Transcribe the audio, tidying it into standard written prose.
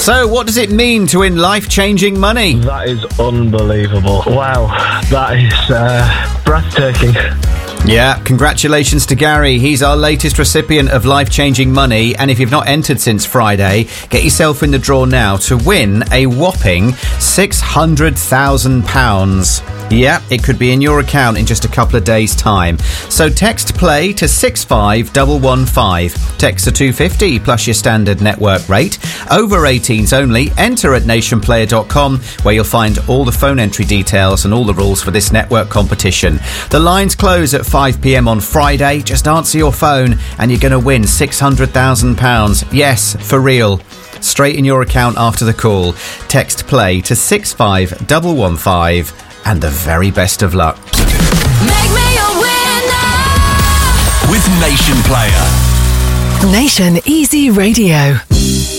So, what does it mean to win life-changing money? That is unbelievable. Wow, that is breathtaking. Yeah, congratulations to Gary. He's our latest recipient of life-changing money. And if you've not entered since Friday, get yourself in the draw now to win a whopping £600,000. Yeah, it could be in your account in just a couple of days' time. So text play to 65115. Text to 250 plus your standard network rate. Over 18s only. Enter at nationplayer.com, where you'll find all the phone entry details and all the rules for this network competition. The lines close at 5 p.m. on Friday. Just answer your phone and you're going to win £600,000. Yes, for real. Straight in your account after the call. Text play to 65115. And the very best of luck. Make me a winner with Nation Player. Nation Easy Radio.